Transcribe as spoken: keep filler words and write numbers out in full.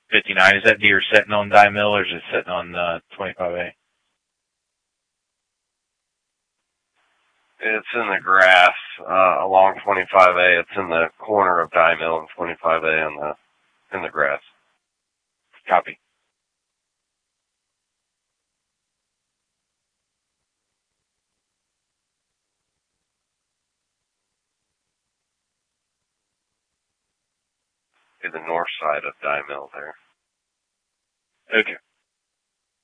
fifty-nine. Is that deer sitting on die mill or is it sitting on uh, twenty-five A? It's in the grass uh, along twenty-five A. It's in the corner of die mill and twenty-five A in the in the grass. Copy. To the north side of die mill there. Okay.